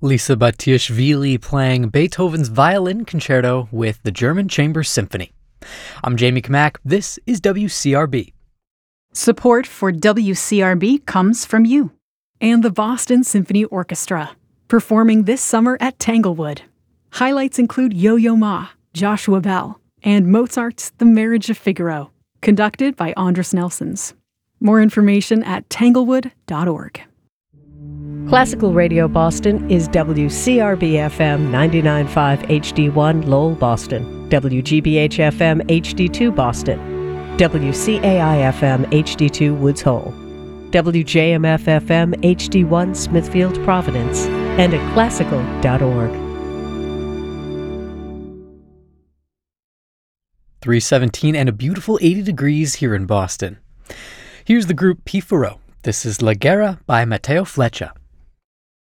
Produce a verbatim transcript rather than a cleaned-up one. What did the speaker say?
Lisa Batiashvili playing Beethoven's Violin Concerto with the German Chamber Symphony. I'm Jamie Kamak. This is W C R B. Support for W C R B comes from you and the Boston Symphony Orchestra, performing this summer at Tanglewood. Highlights include Yo-Yo Ma, Joshua Bell, and Mozart's The Marriage of Figaro, conducted by Andras Nelsons. More information at tanglewood dot org. Classical Radio Boston is W C R B F M ninety-nine point five H D one Lowell, Boston, W G B H F M H D two Boston, W C A I F M H D two Woods Hole, W J M F F M H D one Smithfield, Providence, and at classical dot org. three seventeen and a beautiful eighty degrees here in Boston. Here's the group Pifaro. This is La Guerra by Matteo Fleccia.